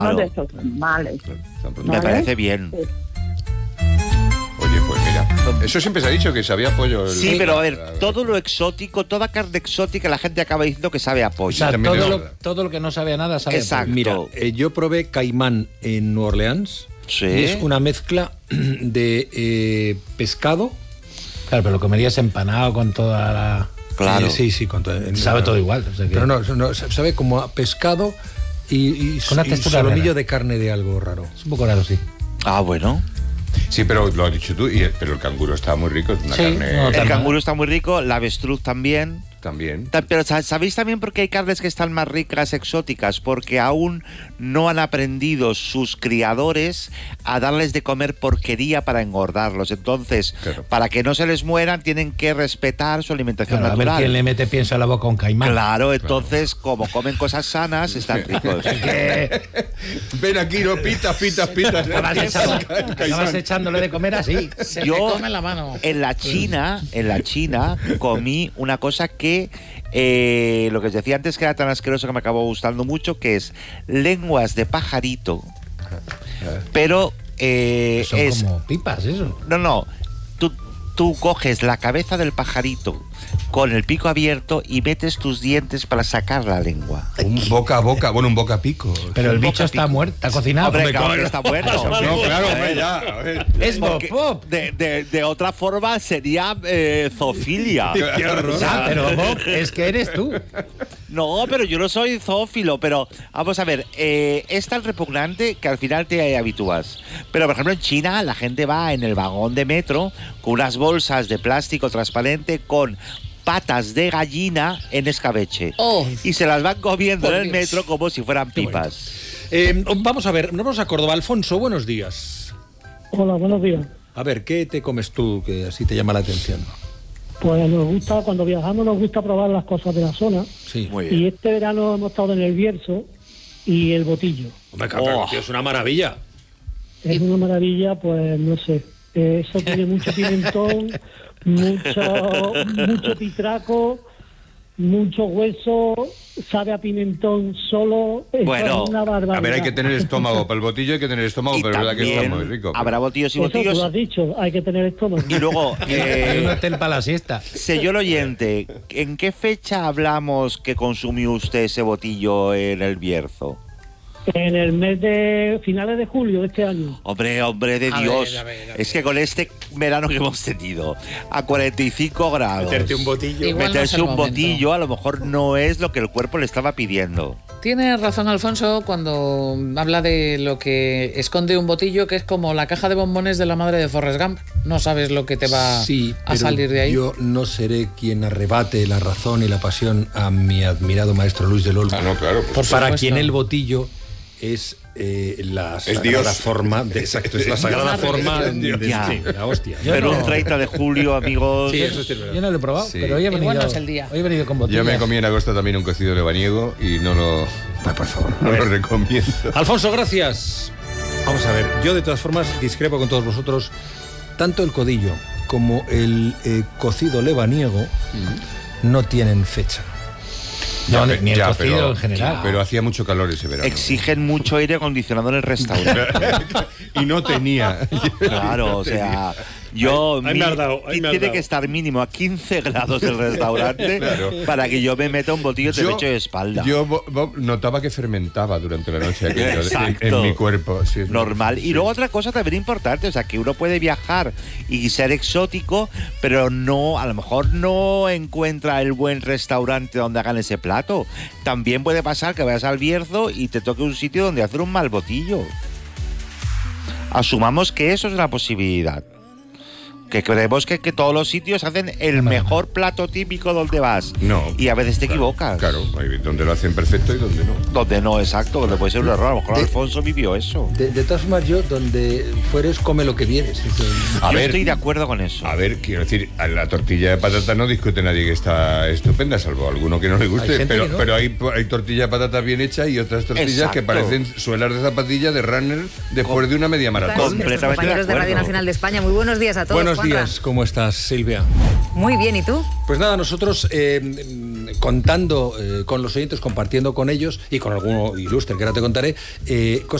no de estos animales. Me parece bien. Sí. Oye, pues mira, eso siempre se ha dicho que sabía pollo. Sí, pero a ver, todo lo exótico, toda carne exótica, la gente acaba diciendo que sabe a O pollo. sea, también es todo verdad. lo que no sabe a nada sabe a Exacto. pollo. Mira, yo probé caimán en Nueva Orleans. Sí. Y es una mezcla de pescado. Claro, pero lo comerías empanado con toda la... Claro. Sí, con todo. Sabe todo igual. O sea que... Pero no, sabe como a pescado y Con una textura solomillo rara. de carne de algo raro. Es un poco raro, sí. Ah, bueno. Sí, pero lo has dicho tú, pero el canguro está muy rico, es una Sí, carne no, El canguro está muy rico, la avestruz también. también. Pero ¿sabéis también por qué hay carnes que están más ricas, exóticas? Porque aún no han aprendido sus criadores a darles de comer porquería para engordarlos. Entonces, Claro. para que no se les mueran, tienen que respetar su alimentación Claro, a ver natural. quién le mete pienso a la boca a un caimán. Claro, entonces, como comen cosas sanas, están ricos. Ven aquí, no pitas. Acabas echándole de comer así. Se Yo, te come la mano. En la China comí una cosa que lo que os decía antes que era tan asqueroso que me acabó gustando mucho, que es lenguas de pajarito, pero Son es... como pipas, eso. No, tú coges la cabeza del pajarito con el pico abierto y metes tus dientes para sacar la lengua. Un boca a boca, bueno, un boca a pico. Pero el Un bicho está bocapico. muerto, está cocinado. Hombre, Hombre, claro que está muerto. No, claro, hombre, ya. A ver. es Porque Bob. de otra forma sería zoofilia. Qué horror. Ya, pero Bob, es que eres tú. No, pero yo no soy zoófilo, pero vamos a ver, es tan repugnante que al final te habitúas. Pero, por ejemplo, en China la gente va en el vagón de metro con unas bolsas de plástico transparente con patas de gallina en escabeche. Oh. Y se las van comiendo Por en el Dios. metro como si fueran pipas. Vamos a ver, nos vamos a Córdoba. Alfonso, buenos días. Hola, buenos días. A ver, ¿qué te comes tú que así te llama la atención? Pues nos gusta, cuando viajamos nos gusta probar las cosas de la zona. Sí. Muy Y bien. este verano hemos estado en el Bierzo y el Botillo. Hombre, cabrón, Oh. tío, es una maravilla. Es una maravilla, pues no sé. Eso tiene mucho pimentón, mucho pitraco, mucho hueso, sabe a pimentón solo. Eso Bueno, es una barbaridad. A ver, hay que tener estómago. Para el botillo hay que tener estómago, Y pero es verdad que está también muy rico. habrá botillos y Eso tú lo botillos. has dicho, hay que tener estómago. Y luego, Hay un hotel para la siesta. señor oyente, ¿en qué fecha hablamos que consumió usted ese botillo en el Bierzo? En el mes de finales de julio de este año. Hombre de A Dios. ver, a ver. Es que con este verano que hemos tenido, a 45 grados, Meterte un botillo. Igual no es meterse el un momento. botillo a lo mejor no es lo que el cuerpo le estaba pidiendo. Tiene razón Alfonso cuando habla de lo que esconde un botillo, que es como la caja de bombones de la madre de Forrest Gump. No sabes lo que te va Sí, a pero salir de ahí. yo no seré quien arrebate la razón y la pasión a mi admirado maestro Luis del Olmo. Ah, no, claro. Pues, Por Para supuesto. quien el botillo es la sagrada Dios. forma de, exacto, es la sagrada forma de Ya. sí, la hostia. Pero un 30 de julio, amigos. Sí, eso sí es verdad. Yo no lo he probado, Sí. pero hoy he Igual venido. no es el día. Hoy he venido con botillas. yo me comí en agosto también un cocido lebaniego y no lo... por favor, no lo recomiendo. Alfonso, gracias. Vamos a ver, yo de todas formas discrepo con todos vosotros. Tanto el codillo como el cocido lebaniego no tienen fecha. No, ni el Ya, cocido pero- en general. Pero hacía mucho calor ese verano. Exigen mucho aire acondicionado en el restaurante. Y no tenía. Claro, o sea, yo Ahí me has dado, ahí me has tiene dado. que estar mínimo a 15 grados el restaurante Claro. para que yo me meta un botillo de pecho de espalda. Yo notaba que fermentaba durante la noche aquello Exacto. en mi cuerpo. Sí, es Normal. verdad. Y luego otra cosa también importante, o sea, que uno puede viajar y ser exótico, pero no, a lo mejor no encuentra el buen restaurante donde hagan ese plato. También puede pasar que vayas al Bierzo y te toque un sitio donde hacer un mal botillo. Asumamos que eso es una posibilidad. Que creemos que todos los sitios hacen el mejor plato típico donde vas. No. Y a veces te equivocas. Claro, hay donde lo hacen perfecto y donde no. Donde no, exacto, donde puede ser un error. A lo mejor Alfonso vivió eso. De todas formas, yo donde fueres, come lo que vienes. Yo estoy de acuerdo con eso. A ver, quiero decir, a la tortilla de patata no discute nadie que está estupenda, salvo a alguno que no le Hay guste, gente pero, que no. pero hay tortilla de patata bien hecha y otras tortillas Exacto. que parecen suelas de zapatilla de runner después de una media maratón. Completamente Nuestros compañeros de de Radio acuerdo. Nacional de España. Muy buenos días a todos. Buenos Juanra. días, ¿cómo estás, Silvia? Muy bien, ¿y tú? Pues nada, nosotros contando con los oyentes, compartiendo con ellos y con alguno ilustre que ahora te contaré, cosas